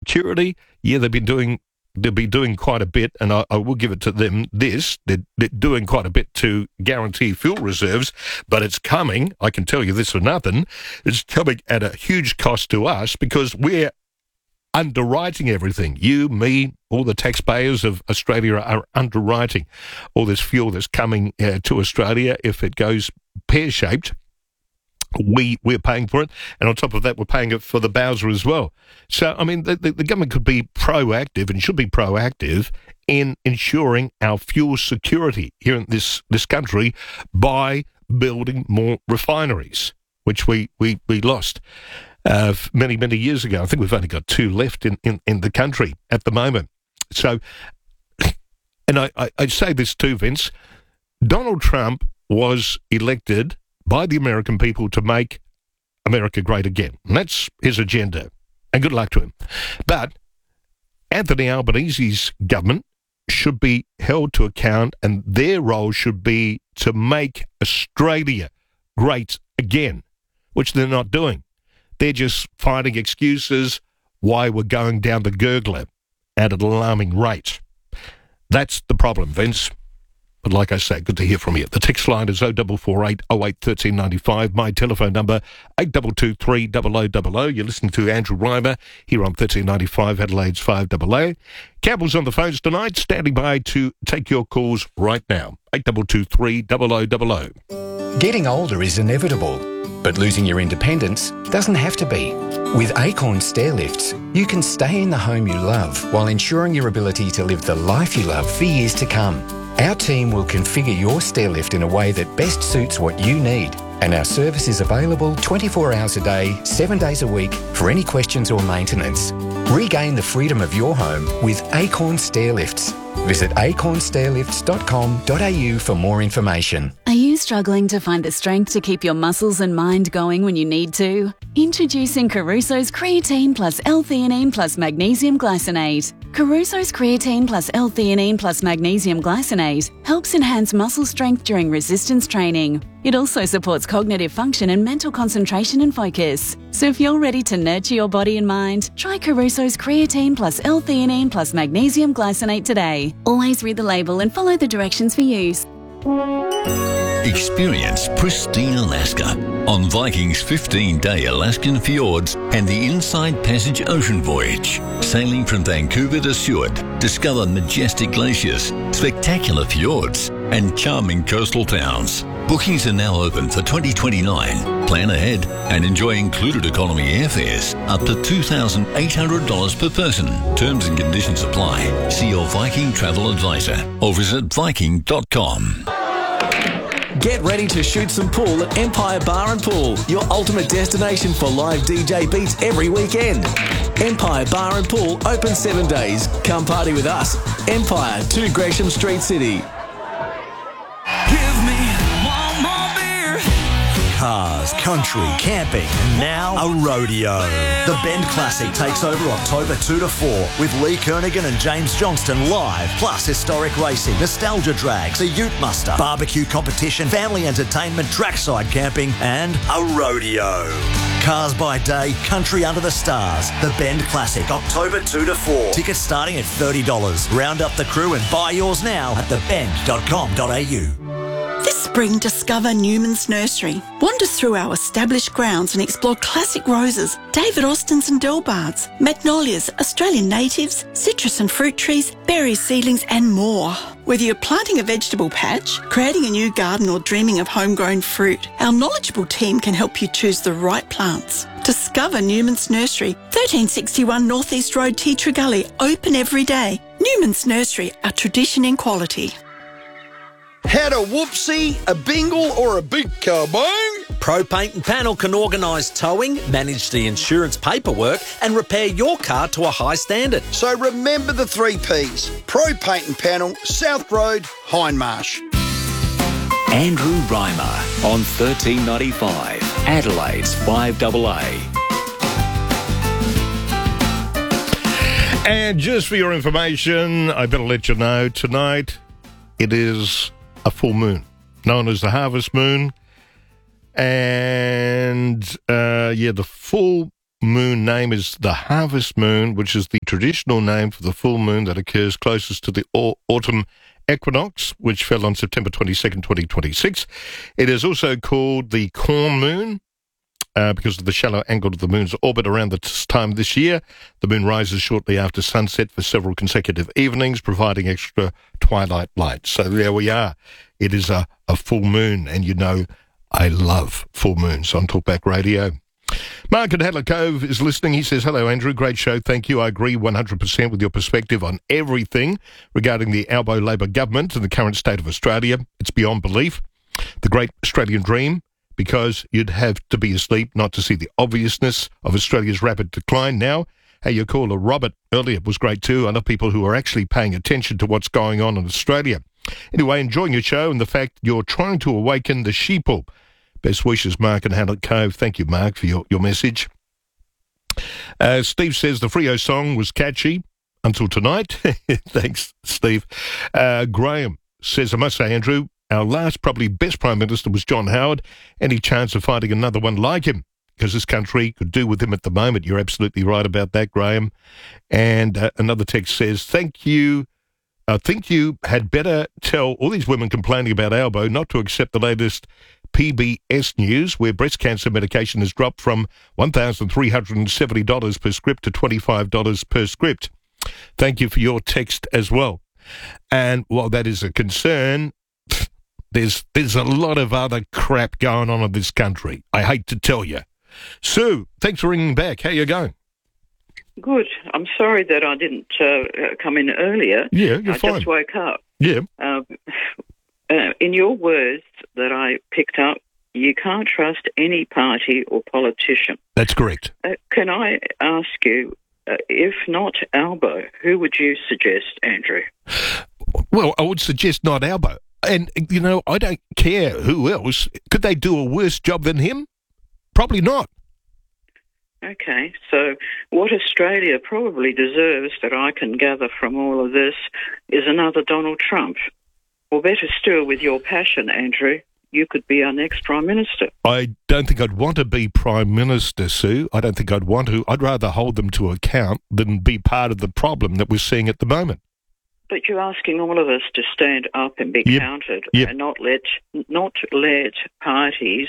security, yeah, they'll be doing quite a bit, and I will give it to them. They're doing quite a bit to guarantee fuel reserves, but it's coming. I can tell you this for nothing. It's coming at a huge cost to us because we're underwriting everything. You, me, all the taxpayers of Australia are underwriting all this fuel that's coming to Australia. If it goes pear-shaped, we're paying for it, and on top of that, we're paying it for the Bowser as well. So, I mean, the government could be proactive and should be proactive in ensuring our fuel security here in this country by building more refineries, which we lost many years ago. I think we've only got 2 left in the country at the moment. So, and I say this too, Vince, Donald Trump was elected by the American people to make America great again. And that's his agenda. And good luck to him. But Anthony Albanese's government should be held to account, and their role should be to make Australia great again, which they're not doing. They're just finding excuses why we're going down the gurgler at an alarming rate. That's the problem, Vince. But like I say, good to hear from you. The text line is 0448 08 1395. My telephone number, 8223 0000. You're listening to Andrew Reimer here on 1395 Adelaide's 5AA. Campbell's on the phones tonight, standing by to take your calls right now. 8223 0000. Getting older is inevitable, but losing your independence doesn't have to be. With Acorn Stair Lifts, you can stay in the home you love while ensuring your ability to live the life you love for years to come. Our team will configure your stair lift in a way that best suits what you need, and our service is available 24 hours a day, 7 days a week for any questions or maintenance. Regain the freedom of your home with Acorn Stair Lifts. Visit acornstairlifts.com.au for more information. Are you struggling to find the strength to keep your muscles and mind going when you need to? Introducing Caruso's Creatine Plus L-Theanine Plus Magnesium Glycinate. Caruso's Creatine Plus L-Theanine Plus Magnesium Glycinate helps enhance muscle strength during resistance training. It also supports cognitive function and mental concentration and focus. So if you're ready to nurture your body and mind, try Caruso's Creatine Plus L-Theanine Plus Magnesium Glycinate today. Always read the label and follow the directions for use. Experience pristine Alaska on Viking's 15-day Alaskan fjords and the Inside Passage ocean voyage. Sailing from Vancouver to Seward, discover majestic glaciers, spectacular fjords, and charming coastal towns. Bookings are now open for 2029. Plan ahead and enjoy included economy airfares up to $2,800 per person. Terms and conditions apply. See your Viking travel advisor or visit Viking.com. Get ready to shoot some pool at Empire Bar and Pool, your ultimate destination for live DJ beats every weekend. Empire Bar and Pool open 7 days. Come party with us. Empire, 2 Gresham Street, City. Give me one more beer. Cars, country, camping, and now a rodeo. The Bend Classic takes over October 2 to 4 with Lee Kernaghan and James Johnston live, plus historic racing, nostalgia drags, a ute muster, barbecue competition, family entertainment, trackside camping, and a rodeo. Cars by day, country under the stars. The Bend Classic, October 2 to 4. Tickets starting at $30. Round up the crew and buy yours now at thebend.com.au. This spring, discover Newman's Nursery. Wander through our established grounds and explore classic roses, David Austins and Delbards, magnolias, Australian natives, citrus and fruit trees, berry seedlings and more. Whether you're planting a vegetable patch, creating a new garden or dreaming of homegrown fruit, our knowledgeable team can help you choose the right plants. Discover Newman's Nursery, 1361 North East Road, Tea Tree Gully, open every day. Newman's Nursery, a tradition in quality. Had a whoopsie, a bingle or a big kaboom? Pro Paint and Panel can organise towing, manage the insurance paperwork and repair your car to a high standard. So remember the 3 Ps. Pro Paint and Panel, South Road, Hindmarsh. Andrew Reimer on 1395, Adelaide's 5AA. And just for your information, I better let you know, tonight it is a full moon, known as the harvest moon. And, the full moon name is the harvest moon, which is the traditional name for the full moon that occurs closest to the autumn equinox, which fell on September 22nd, 2026. It is also called the corn moon because of the shallow angle of the moon's orbit around this time this year. The moon rises shortly after sunset for several consecutive evenings, providing extra twilight light. So there we are. It is a full moon, and you know I love full moons on Talkback Radio. Mark at Hadler Cove is listening. He says, hello, Andrew. Great show. Thank you. I agree 100% with your perspective on everything regarding the Albo Labor government and the current state of Australia. It's beyond belief. The great Australian dream, because you'd have to be asleep not to see the obviousness of Australia's rapid decline now. Hey, your caller, Robert, earlier was great too. I know people who are actually paying attention to what's going on in Australia. Anyway, enjoying your show and the fact you're trying to awaken the sheeple. Best wishes, Mark and Hadler Cove. Thank you, Mark, for your message. Steve says the Freo song was catchy until tonight. Thanks, Steve. Graham says, I must say, Andrew, our last, probably best Prime Minister was John Howard. Any chance of finding another one like him? Because this country could do with him at the moment. You're absolutely right about that, Graham. And another text says, thank you. I think you had better tell all these women complaining about Albo not to accept the latest PBS news, where breast cancer medication has dropped from $1,370 per script to $25 per script. Thank you for your text as well. And while that is a concern, there's a lot of other crap going on in this country. I hate to tell you. Sue, thanks for ringing back. How you going? Good. I'm sorry that I didn't come in earlier. Yeah, you're fine. I just woke up. Yeah. In your words that I picked up, you can't trust any party or politician. That's correct. Can I ask you, if not Albo, who would you suggest, Andrew? Well, I would suggest not Albo. And, you know, I don't care who else. Could they do a worse job than him? Probably not. Okay, so what Australia probably deserves, that I can gather from all of this, is another Donald Trump. Or better still, with your passion, Andrew, you could be our next Prime Minister. I don't think I'd want to be Prime Minister, Sue. I don't think I'd want to. I'd rather hold them to account than be part of the problem that we're seeing at the moment. But you're asking all of us to stand up and be counted and not let parties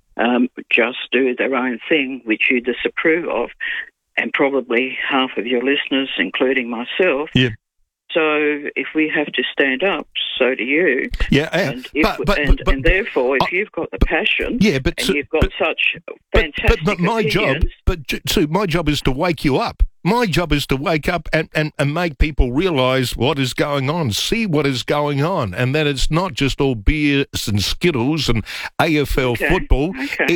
just do their own thing, which you disapprove of, and probably half of your listeners, including myself. Yeah. So if we have to stand up, so do you. Yeah, and therefore, if you've got the passion, you've got such fantastic but my opinions, Sue, my job is to wake you up. My job is to wake up and make people realise what is going on, see what is going on, and that it's not just all beers and Skittles and AFL football.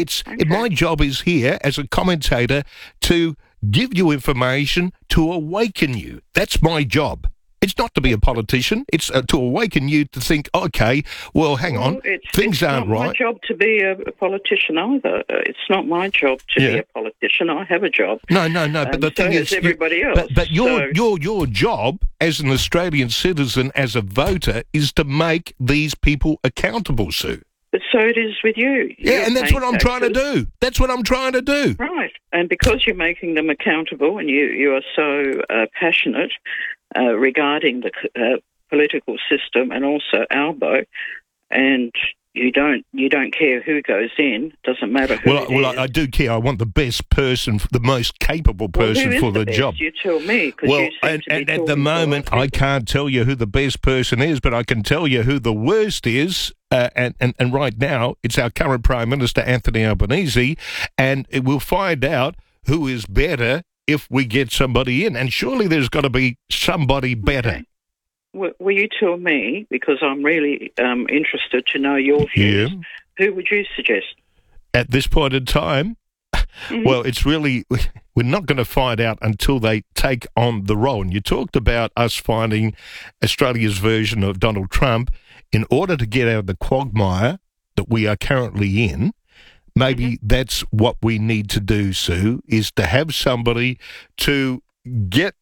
My job is here as a commentator to give you information, to awaken you. That's my job. It's not to be a politician. It's to awaken you to think, okay, well, hang on, things aren't right. It's not my job to be a politician either. It's not my job to be a politician. I have a job. No. But the thing is, everybody else. But your job as an Australian citizen, as a voter, is to make these people accountable, Sue. But so it is with you. Yeah, and that's what I'm trying to do. That's what I'm trying to do. Right. And because you're making them accountable and you are so passionate regarding the political system and also Albo, and you don't care who goes in, doesn't matter who it is. I do care. I want the best person, the most capable person for the job. You tell me. Well, and at the moment, I can't tell you who the best person is, but I can tell you who the worst is. And right now, it's our current Prime Minister, Anthony Albanese, and we'll find out who is better if we get somebody in. And surely there's got to be somebody better. Okay. Will you tell me, because I'm really interested to know your views, who would you suggest? At this point in time, well, it's really, we're not going to find out until they take on the role. And you talked about us finding Australia's version of Donald Trump. In order to get out of the quagmire that we are currently in, maybe that's what we need to do, Sue, is to have somebody to get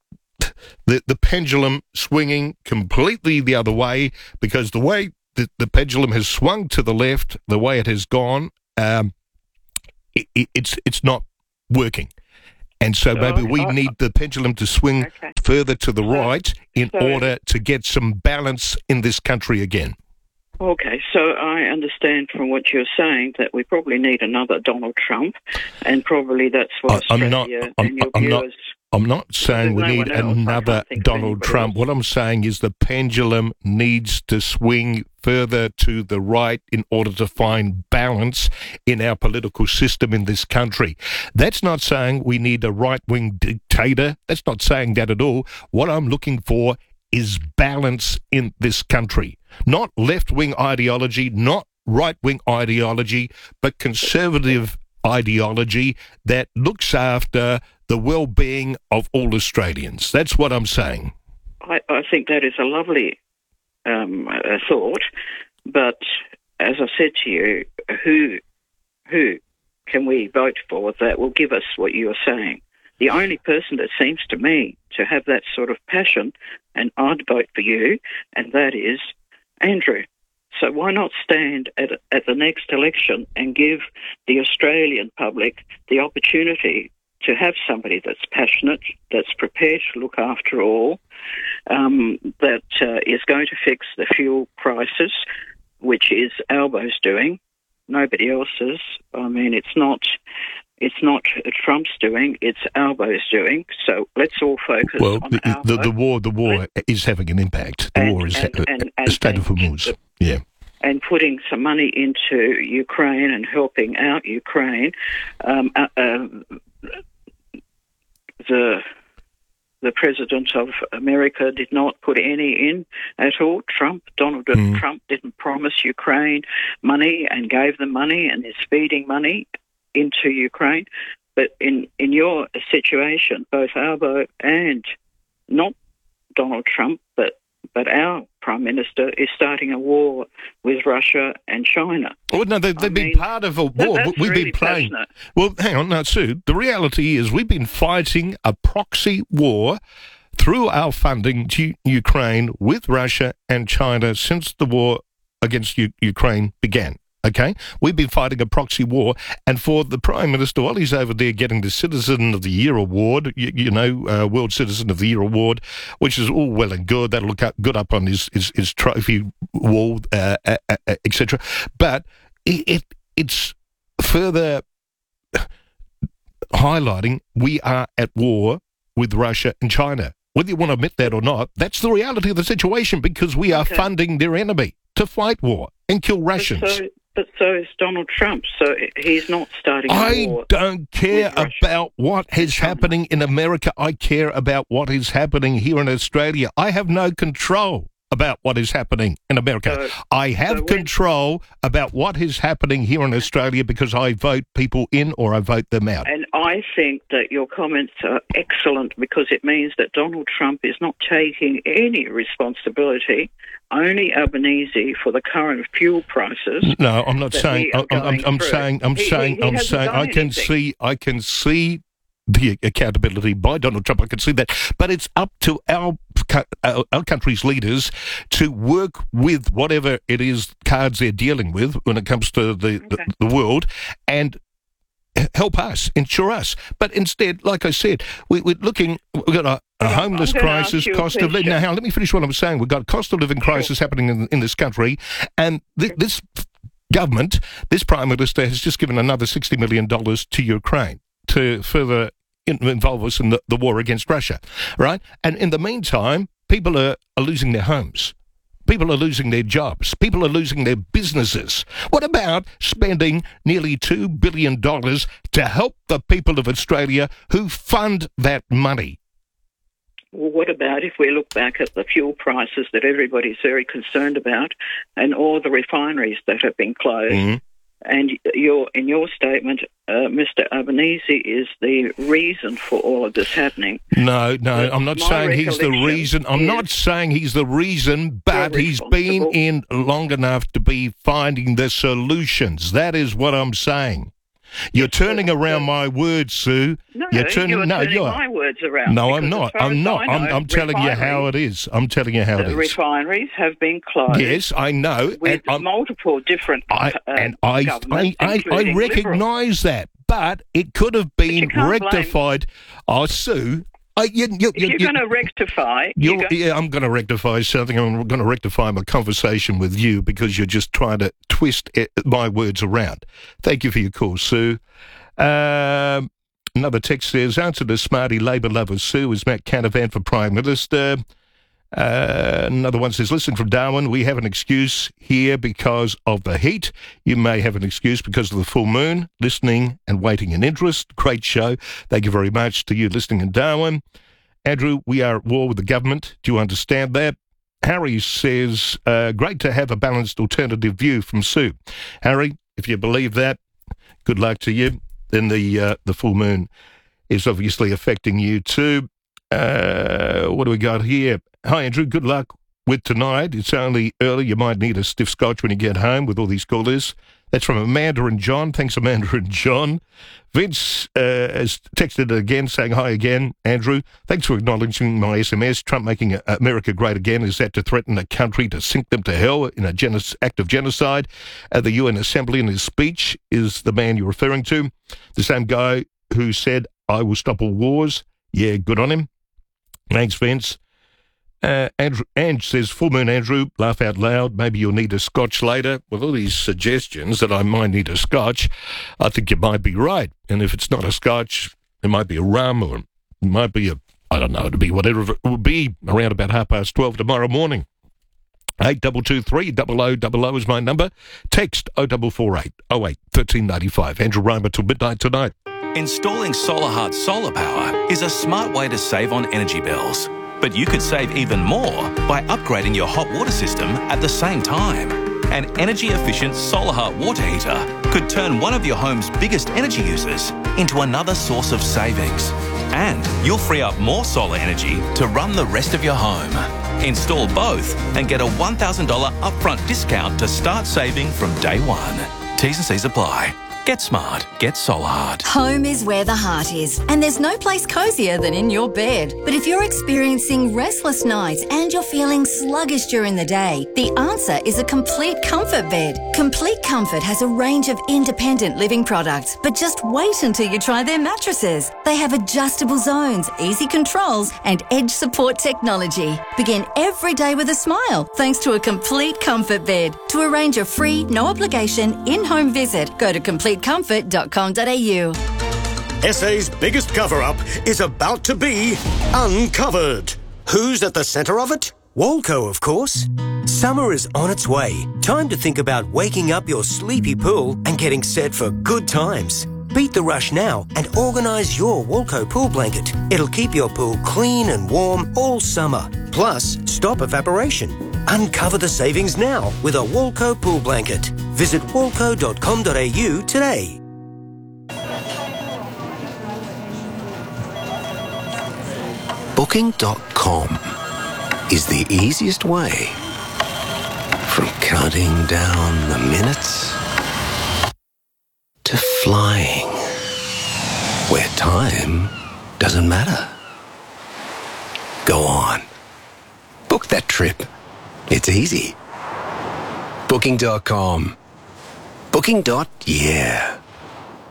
the pendulum swinging completely the other way, because the way the pendulum has swung to the left, the way it has gone, it's not working. And so maybe we need the pendulum to swing further to the right in order to get some balance in this country again. Okay, so I understand from what you're saying that we probably need another Donald Trump, and probably that's what Australia and your viewers... I'm not saying we need another Donald Trump. What I'm saying is the pendulum needs to swing further to the right in order to find balance in our political system in this country. That's not saying we need a right-wing dictator. That's not saying that at all. What I'm looking for is balance in this country. Not left-wing ideology, not right-wing ideology, but conservative ideology that looks after the well-being of all Australians. That's what I'm saying. I think that is a lovely thought, but as I said to you, who can we vote for that will give us what you are saying? The only person that seems to me to have that sort of passion, and I'd vote for you, and that is Andrew. So why not stand at the next election and give the Australian public the opportunity to have somebody that's passionate, that's prepared to look after all, that is going to fix the fuel crisis, which is Albo's doing, nobody else's. I mean, it's not Trump's doing, it's Albo's doing. So let's all focus on Albo. The war is having an impact. The war is a state of Hormuz. Yeah. And putting some money into Ukraine and helping out Ukraine. The President of America did not put any in at all. Donald Trump didn't promise Ukraine money and gave them money and is feeding money into Ukraine. But in your situation, both Albo and not Donald Trump, but our Prime Minister is starting a war with Russia and China. Well, no, they've been part of a war. We've really been playing. Passionate. Well, hang on, no, Sue. The reality is we've been fighting a proxy war through our funding to Ukraine with Russia and China since the war against Ukraine began. Okay, we've been fighting a proxy war, and for the Prime Minister, while he's over there getting the Citizen of the Year award, World Citizen of the Year award, which is all well and good, that'll look good up on his trophy wall, etc. But it's further highlighting we are at war with Russia and China. Whether you want to admit that or not, that's the reality of the situation, because we are funding their enemy to fight war and kill Russians. But so is Donald Trump, so he's not starting a war. I don't care about what is happening in America. I care about what is happening here in Australia. I have no control about what is happening in America. I have control about what is happening here in Australia because I vote people in or I vote them out. And I think that your comments are excellent because it means that Donald Trump is not taking any responsibility, only Albanese, for the current fuel prices. No, I'm not saying. I'm saying I can see the accountability by Donald Trump. I can see that, but it's up to our country's leaders to work with whatever it is cards they're dealing with when it comes to the world and help us, insure us. But instead, like I said, we've got a homeless crisis, cost of living. Now, let me finish what I'm saying. We've got a cost of living crisis happening in this country, and this government, this Prime Minister, has just given another $60 million to Ukraine to further involve us in the war against Russia, right? And in the meantime, people are losing their homes. People are losing their jobs. People are losing their businesses. What about spending nearly $2 billion to help the people of Australia who fund that money? Well, what about if we look back at the fuel prices that everybody's very concerned about and all the refineries that have been closed? Mm-hmm. And in your statement, Mr. Albanese is the reason for all of this happening. No, I'm not saying he's the reason. I'm not saying he's the reason, but he's been in long enough to be finding the solutions. That is what I'm saying. You're turning around my words, Sue. No, you're turning my words around. No, I'm not. I'm telling you how it is. I'm telling you how it is. Refineries have been closed. Yes, I know. With multiple different governments, I recognise that. but it could have been can't rectified. Oh, Sue. If you're going to rectify... I'm going to rectify something. I'm going to rectify my conversation with you because you're just trying to twist my words around. Thank you for your call, Sue. Another text says, answer to Smarty Labour lover Sue, is Matt Canavan for Prime Minister? Another one says, listen, from Darwin, we have an excuse here because of the heat. You may have an excuse because of the full moon. Listening and waiting in interest. Great show. Thank you very much to you listening in Darwin. Andrew, we are at war with the government. Do you understand that? Harry says, great to have a balanced alternative view from Sue. Harry, if you believe that, good luck to you. Then the full moon is obviously affecting you too. What do we got here? Hi, Andrew. Good luck with tonight. It's only early. You might need a stiff scotch when you get home with all these callers. That's from Amanda and John. Thanks, Amanda and John. Vince has texted again saying, hi again, Andrew. Thanks for acknowledging my SMS. Trump making America great again. Is that to threaten a country to sink them to hell in an act of genocide? At the UN Assembly in his speech is the man you're referring to. The same guy who said, I will stop all wars. Yeah, good on him. Thanks, Vince. Ange says, full moon, Andrew, laugh out loud. Maybe you'll need a scotch later. With all these suggestions that I might need a scotch, I think you might be right. And if it's not a scotch, it might be a rum or it might be I don't know, it'll be whatever it will be around about 12:30 tomorrow morning. 8223 0000 is my number. Text 0448 08 1395. Andrew Reimer till midnight tonight. Installing SolarHeart solar power is a smart way to save on energy bills. But you could save even more by upgrading your hot water system at the same time. An energy-efficient SolarHeart water heater could turn one of your home's biggest energy users into another source of savings. And you'll free up more solar energy to run the rest of your home. Install both and get a $1,000 upfront discount to start saving from day one. T's and C's apply. Get smart. Get SolarHeart. Home is where the heart is, and there's no place cosier than in your bed. But if you're experiencing restless nights and you're feeling sluggish during the day, the answer is a Complete Comfort bed. Complete Comfort has a range of independent living products, but just wait until you try their mattresses. They have adjustable zones, easy controls, and edge support technology. Begin every day with a smile thanks to a Complete Comfort bed. To arrange a free, no-obligation, in-home visit, go to CompleteComfort.com.au. SA's biggest cover-up is about to be uncovered. Who's at the centre of it? Walco, of course. Summer is on its way. Time to think about waking up your sleepy pool and getting set for good times. Beat the rush now and organise your Walco pool blanket. It'll keep your pool clean and warm all summer. Plus, stop evaporation. Uncover the savings now with a Walco pool blanket. Visit walco.com.au today. Booking.com is the easiest way from counting down the minutes to flying where time doesn't matter. Go on. Book that trip. It's easy. Booking.com. Booking.yeah.